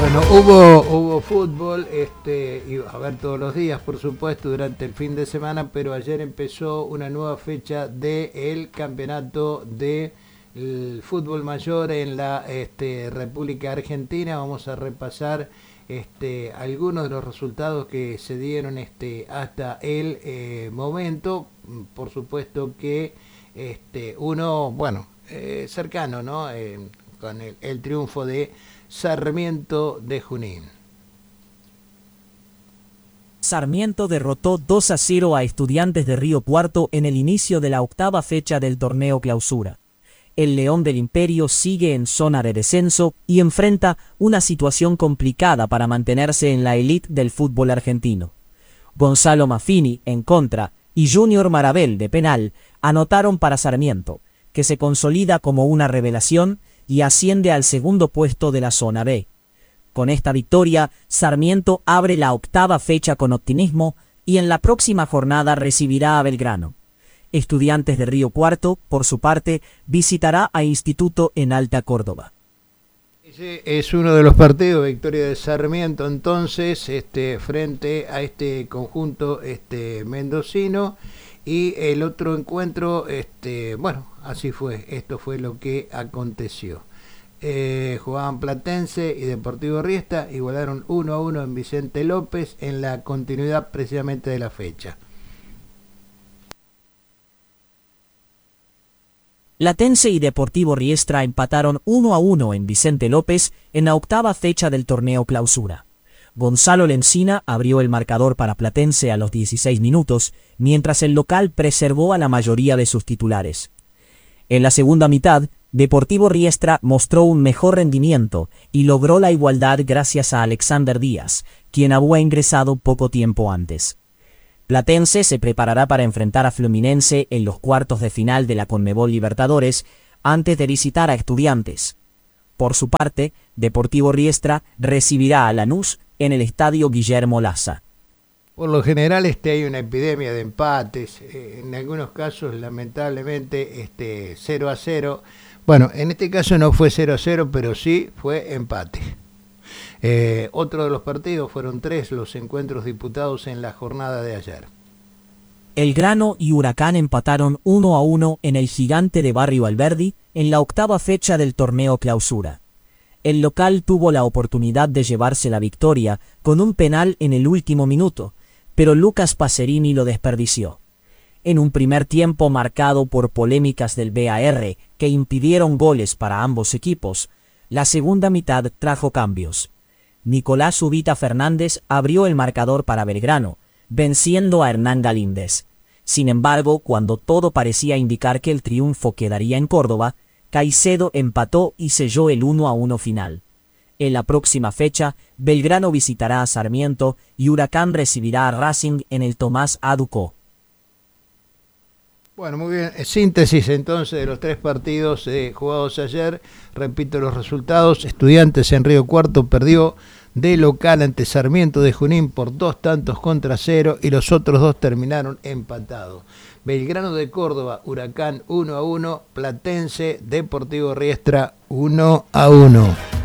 Bueno, hubo fútbol, y a ver todos los días, por supuesto, durante el fin de semana, pero ayer empezó una nueva fecha del campeonato de fútbol mayor en la República Argentina. Vamos a repasar algunos de los resultados que se dieron hasta el momento. Por supuesto que uno, bueno, cercano, ¿no? Con el triunfo de Sarmiento de Junín. Sarmiento derrotó 2-0 a Estudiantes de Río Cuarto en el inicio de la octava fecha del torneo Clausura. El León del Imperio sigue en zona de descenso y enfrenta una situación complicada para mantenerse en la elite del fútbol argentino. Gonzalo Maffini, en contra, y Junior Marabel, de penal, anotaron para Sarmiento, que se consolida como una revelación y asciende al segundo puesto de la zona B. Con esta victoria, Sarmiento abre la octava fecha con optimismo y en la próxima jornada recibirá a Belgrano. Estudiantes de Río Cuarto, por su parte, visitará a Instituto en Alta Córdoba. Ese es uno de los partidos, victoria de Sarmiento entonces, frente a este conjunto mendocino. Y el otro encuentro, bueno, así fue, esto fue lo que aconteció. Jugaban Platense y Deportivo Riestra, igualaron 1-1 en Vicente López en la continuidad precisamente de la fecha. Platense y Deportivo Riestra empataron 1-1 en Vicente López en la octava fecha del torneo Clausura. Gonzalo Lencina abrió el marcador para Platense a los 16 minutos, mientras el local preservó a la mayoría de sus titulares. En la segunda mitad, Deportivo Riestra mostró un mejor rendimiento y logró la igualdad gracias a Alexander Díaz, quien había ingresado poco tiempo antes. Platense se preparará para enfrentar a Fluminense en los cuartos de final de la Conmebol Libertadores antes de visitar a Estudiantes. Por su parte, Deportivo Riestra recibirá a Lanús en el estadio Guillermo Laza. Por lo general hay una epidemia de empates, en algunos casos lamentablemente 0-0. Bueno, en este caso no fue 0-0, pero sí fue empate. Otro de los partidos fueron 3 los encuentros disputados en la jornada de ayer. Belgrano y Huracán empataron 1-1 en el Gigante de Barrio Alberdi en la octava fecha del torneo Clausura. El local tuvo la oportunidad de llevarse la victoria con un penal en el último minuto, pero Lucas Pacerini lo desperdició. En un primer tiempo marcado por polémicas del VAR que impidieron goles para ambos equipos, la segunda mitad trajo cambios. Nicolás Ubita Fernández abrió el marcador para Belgrano, venciendo a Hernán Galíndez. Sin embargo, cuando todo parecía indicar que el triunfo quedaría en Córdoba, Caicedo empató y selló el 1-1 final. En la próxima fecha, Belgrano visitará a Sarmiento y Huracán recibirá a Racing en el Tomás A. Ducó. Bueno, muy bien. Síntesis entonces de los 3 partidos jugados ayer. Repito los resultados. Estudiantes en Río Cuarto perdió de local ante Sarmiento de Junín por 2-0 y los otros 2 terminaron empatados. Belgrano de Córdoba, Huracán 1-1, Platense, Deportivo Riestra 1-1.